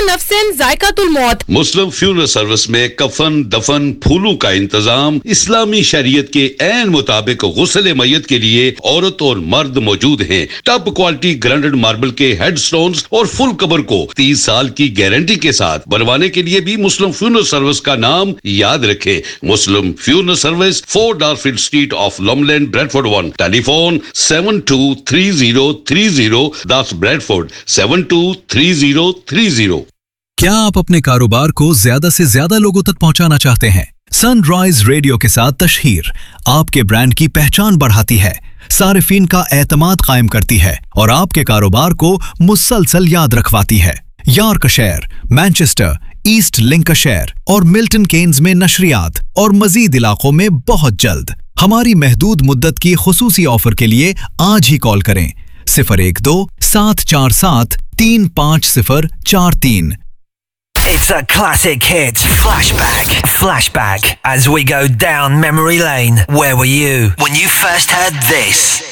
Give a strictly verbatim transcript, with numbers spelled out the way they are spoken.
नफ्सिन जायकातुल मौत। मुस्लिम funeral service में कफन, दफन, फूलों का इंतजाम इस्लामी शरीयत के ऐन मुताबिक गुस्ल मैयत के लिए औरत और मर्द मौजूद हैं। टॉप क्वालिटी ग्राइंडेड मार्बल के हेडस्टोन्स और फुल कवर को तीस साल की गारंटी के साथ बनवाने के लिए भी मुस्लिम फ्यूनरल सर्विस का नाम याद रखें। मुस्लिम funeral service, four डारफील्ड street of लॉमलैंड, Bradford one. Telephone seven to three zero three zero, that's Bradford seven to three zero three zero. क्या आप अपने कारोबार को ज्यादा से ज्यादा लोगों तक पहुंचाना चाहते हैं? सनराइज रेडियो के साथ तशहीर आपके ब्रांड की पहचान बढ़ाती है, सारिफीन का एतमाद कायम करती है और आपके कारोबार को मुसलसल याद रखवाती है। यॉर्कशायर, मैनचेस्टर, ईस्ट लिंकशायर और मिल्टन केन्स में नशरियात और मजीद इलाकों में बहुत जल्द। हमारी महदूद मुद्दत की खुसूसी ऑफर के लिए आज ही कॉल करें सिफर एक दो सात चार सात तीन पाँच सिफर चार तीन। It's a classic hit. Flashback. Flashback. As we go down memory lane. Where were you when you first heard this?